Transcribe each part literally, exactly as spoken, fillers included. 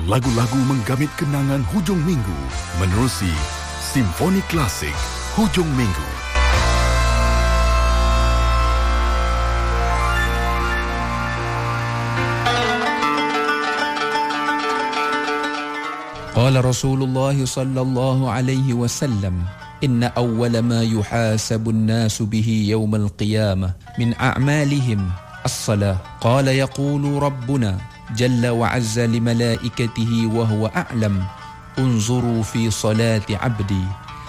lagu-lagu menggamit kenangan hujung minggu menerusi Simfoni Klasik Hujung Minggu. Qala Rasulullah sallallahu alaihi wasallam, inna awwala ma yuhasabu an-nasu bihi yawm al-qiyamah min a'malihim as-salah. Qala yaqulu rabbuna jalla wa azza li malaikatihi wa huwa a'lam, unzuru fi salati 'abdi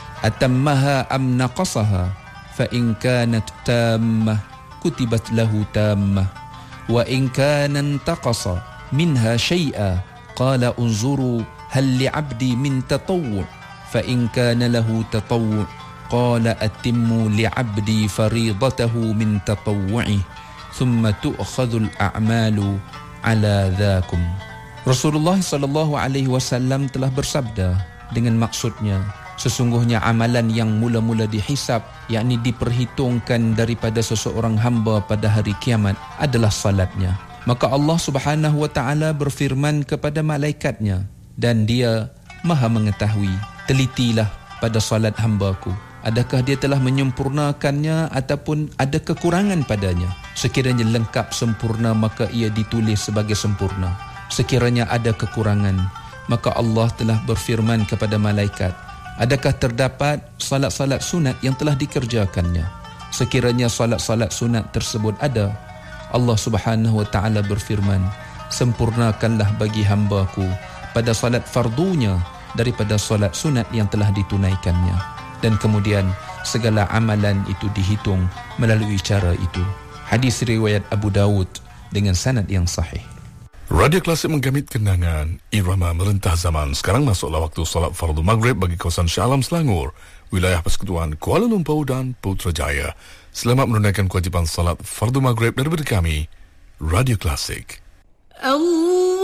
atammaha am naqasaha, fa in kanat tammah kutibat lahu tammah, wa in kana intaqasa minha shay'a qala unzuru hal li'abdi min tatawwu', fa in kana lahu tatawwu' qala atimmu li'abdi faridatahu min tatawwu'i thumma tu'khadhu al-a'malu ala dhakum. Rasulullah sallallahu alaihi wasallam telah bersabda dengan maksudnya, sesungguhnya amalan yang mula-mula dihisab, yakni diperhitungkan daripada seseorang hamba pada hari kiamat adalah salatnya. Maka Allah Subhanahu wa taala berfirman kepada malaikatnya, dan dia maha mengetahui, telitilah pada salat hamba-Ku, adakah dia telah menyempurnakannya ataupun ada kekurangan padanya. Sekiranya lengkap sempurna, maka ia ditulis sebagai sempurna. Sekiranya ada kekurangan, maka Allah telah berfirman kepada malaikat, adakah terdapat salat-salat sunat yang telah dikerjakannya. Sekiranya salat-salat sunat tersebut ada, Allah Subhanahu wa taala berfirman, sempurnakanlah bagi hamba-Ku pada salat fardunya daripada salat sunat yang telah ditunaikannya. Dan kemudian segala amalan itu dihitung melalui cara itu. Hadis riwayat Abu Dawud dengan sanad yang sahih. Radio Klasik menggamit kenangan irama merentah zaman. Sekarang masuklah waktu salat fardu maghrib bagi kawasan Shah Alam Selangor, wilayah Persekutuan Kuala Lumpur dan Putrajaya. Selamat menunaikan kewajipan salat fardu maghrib daripada kami, Radio Klasik. Allah